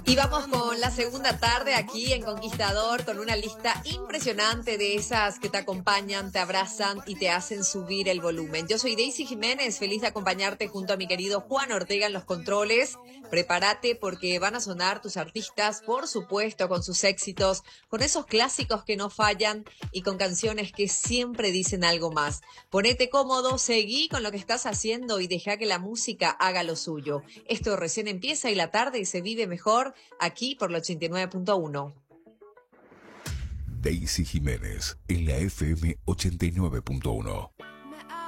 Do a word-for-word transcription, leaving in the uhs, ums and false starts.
Y vamos con la segunda tarde aquí en Conquistador con una lista impresionante de esas que te acompañan, te abrazan y te hacen subir el volumen. Yo soy Daisy Jiménez, feliz de acompañarte junto a mi querido Juan Ortega en los controles. Prepárate porque van a sonar tus artistas, por supuesto, con sus éxitos, con esos clásicos que no fallan y con canciones que siempre dicen algo más. Ponete cómodo, seguí con lo que estás haciendo y deja que la música haga lo suyo. Esto recién empieza y la tarde se vive mejor aquí por el ochenta y nueve punto uno. Daisy Jiménez en la F M ochenta y nueve punto uno.